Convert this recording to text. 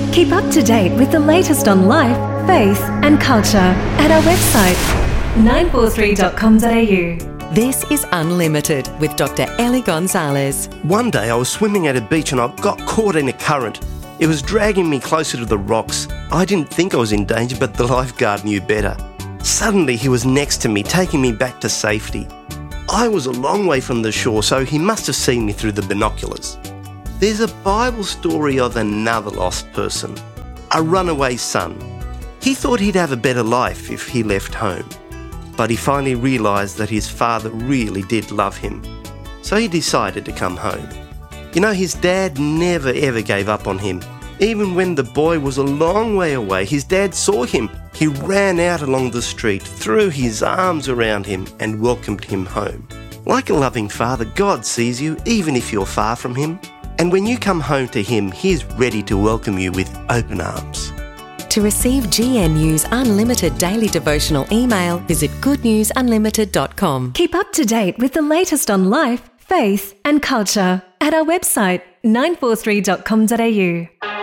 Keep up to date with the latest on life, faith and culture at our website 943.com.au. This is Unlimited with Dr. Ellie Gonzalez. One day I was swimming at a beach and I got caught in a current. It was dragging me closer to the rocks. I didn't think I was in danger, but the lifeguard knew better. Suddenly he was next to me, taking me back to safety. I was a long way from the shore, so he must have seen me through the binoculars. There's a Bible story of another lost person, a runaway son. He thought he'd have a better life if he left home, but he finally realised that his father really did love him, so he decided to come home. You know, his dad never ever gave up on him. Even when the boy was a long way away, his dad saw him. He ran out along the street, threw his arms around him and welcomed him home. Like a loving father, God sees you even if you're far from him. And when you come home to him, he's ready to welcome you with open arms. To receive GNU's Unlimited Daily Devotional email, visit goodnewsunlimited.com. Keep up to date with the latest on life, faith and culture at our website 943.com.au.